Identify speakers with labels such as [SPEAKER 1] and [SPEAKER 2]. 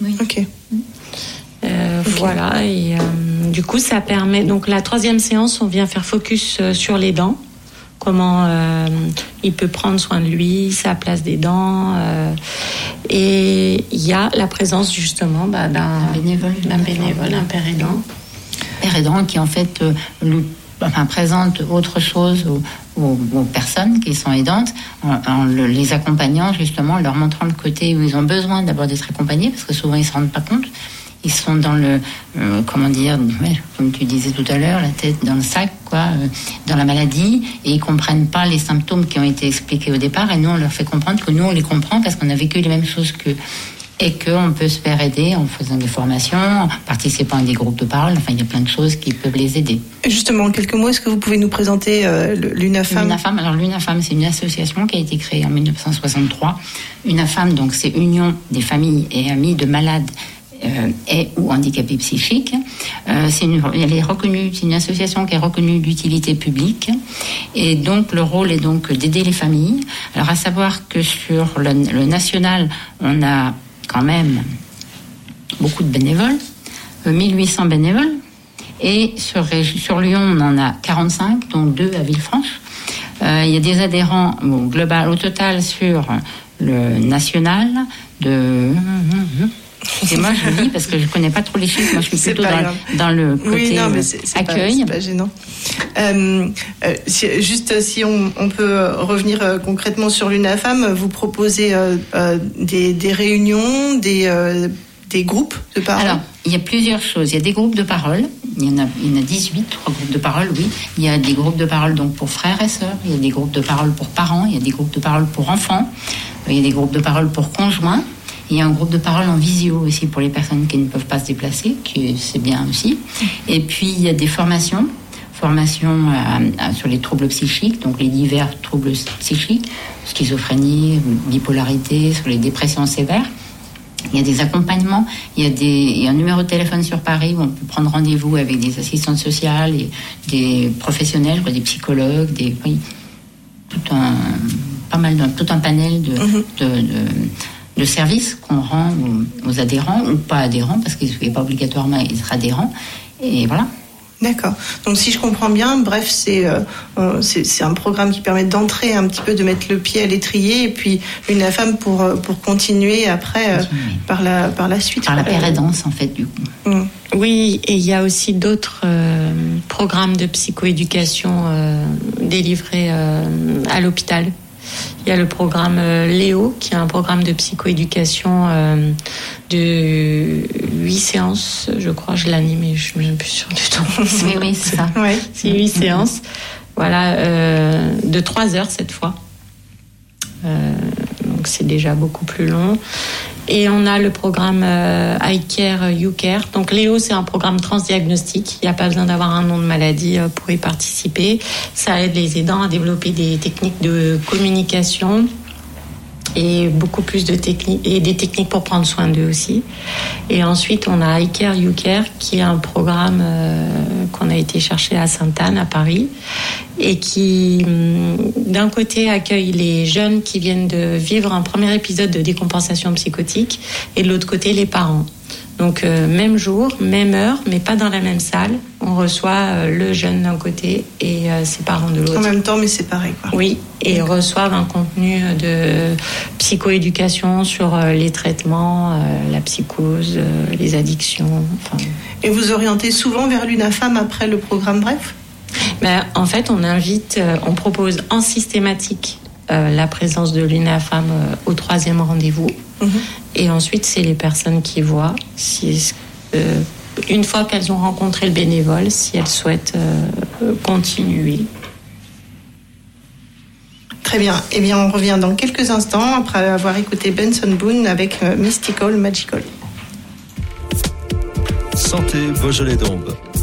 [SPEAKER 1] Oui.
[SPEAKER 2] Ok.
[SPEAKER 3] Voilà, et du coup, ça permet. Donc, la 3e séance, on vient faire focus sur les dents. Comment il peut prendre soin de lui, sa place des dents. Et il y a la présence, justement, d'un bénévole, un père aidant.
[SPEAKER 1] Père aidant qui, en fait, présente autre chose aux personnes qui sont aidantes en les accompagnant, justement, en leur montrant le côté où ils ont besoin d'abord d'être accompagnés, parce que souvent, ils ne se rendent pas compte. Ils sont dans le, comme tu disais tout à l'heure, la tête dans le sac, dans la maladie, et ils comprennent pas les symptômes qui ont été expliqués au départ. Et nous, on leur fait comprendre que nous, on les comprend parce qu'on a vécu les mêmes choses qu'eux. Et qu'on peut se faire aider en faisant des formations, en participant à des groupes de parole. Enfin, il y a plein de choses qui peuvent les aider.
[SPEAKER 2] Justement, en quelques mots, est-ce que vous pouvez nous présenter l'UNAFAM ?
[SPEAKER 1] Alors, l'UNAFAM, c'est une association qui a été créée en 1963. UNAFAM, donc, c'est Union des familles et amis de malades et ou handicapés psychiques. Elle est reconnue, c'est une association qui est reconnue d'utilité publique, et donc le rôle est donc d'aider les familles. Alors, à savoir que sur le national, on a quand même beaucoup de bénévoles, 1800 bénévoles, et sur Lyon, on en a 45, dont 2 à Villefranche. Il y a des adhérents au total sur le national de... C'est moi, je lis parce que je ne connais pas trop les chiffres. Moi, je suis plutôt dans le côté accueil.
[SPEAKER 2] C'est pas gênant. Si on peut revenir concrètement sur l'UNAFAM, vous proposez des réunions, des groupes de parole.
[SPEAKER 1] Alors, il y a plusieurs choses. Il y a des groupes de parole. Il y en a 18, 3 groupes de parole, oui. Il y a des groupes de parole donc pour frères et sœurs. Il y a des groupes de parole pour parents. Il y a des groupes de parole pour enfants. Il y a des groupes de parole pour conjoints. Il y a un groupe de parole en visio aussi pour les personnes qui ne peuvent pas se déplacer, c'est bien aussi. Et puis, il y a des formations sur les troubles psychiques, donc les divers troubles psychiques, schizophrénie, bipolarité, sur les dépressions sévères. Il y a des accompagnements, il y a un numéro de téléphone sur Paris où on peut prendre rendez-vous avec des assistantes sociales et des professionnels, des psychologues, tout un panel de services qu'on rend aux adhérents ou pas adhérents, parce qu'il n'est pas obligatoirement être adhérent. Et voilà.
[SPEAKER 2] D'accord. Donc si je comprends bien, bref, c'est un programme qui permet d'entrer un petit peu, de mettre le pied à l'étrier, et puis l'UNAFAM pour continuer après par la suite.
[SPEAKER 1] Par la pérédance, en fait, du coup.
[SPEAKER 3] Oui, et il y a aussi d'autres programmes de psychoéducation délivrés à l'hôpital. Il y a le programme Léo, qui est un programme de psychoéducation de 8 séances, je crois. Je l'anime, mais je ne suis plus sûre du temps.
[SPEAKER 1] Oui, c'est ça.
[SPEAKER 3] Ouais, c'est 8 séances. Voilà, de 3 heures cette fois. Donc c'est déjà beaucoup plus long. Et on a le programme iCare, YouCare. Donc Léo, c'est un programme transdiagnostique. Il n'y a pas besoin d'avoir un nom de maladie pour y participer. Ça aide les aidants à développer des techniques de communication et beaucoup plus de techniques, et des techniques pour prendre soin d'eux aussi. Et ensuite, on a iCare, YouCare, qui est un programme qu'on a été chercher à Sainte-Anne, à Paris, et qui, d'un côté, accueille les jeunes qui viennent de vivre un premier épisode de décompensation psychotique, et de l'autre côté, les parents. Donc, même jour, même heure, mais pas dans la même salle. On reçoit le jeune d'un côté et ses parents de l'autre.
[SPEAKER 2] En même temps, mais séparés, quoi.
[SPEAKER 3] Oui, et reçoivent un contenu de psychoéducation sur les traitements, la psychose, les addictions. Enfin...
[SPEAKER 2] Et vous orientez souvent vers l'UNAFAM après le programme Bref ?
[SPEAKER 3] En fait, on propose en systématique la présence de l'UNAFAM au 3e rendez-vous. Et ensuite, c'est les personnes qui voient une fois qu'elles ont rencontré le bénévole, si elles souhaitent continuer.
[SPEAKER 2] Très bien. Eh bien, on revient dans quelques instants après avoir écouté Benson Boone avec Mystical Magical.
[SPEAKER 4] Santé Beaujolais d'Ombre.